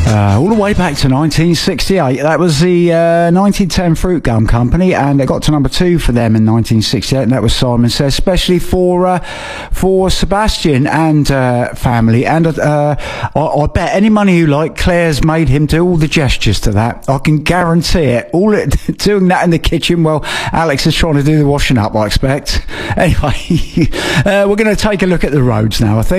All the way back to 1968. That was the 1910 Fruit Gum Company, and it got to number 2 for them in 1968, and that was Simon Says, especially for Sebastian and family. And I bet any money you like, Claire's made him do all the gestures to that. I can guarantee it. Doing that in the kitchen, well, Alex is trying to do the washing up, I expect. Anyway, we're going to take a look at the roads now, I think.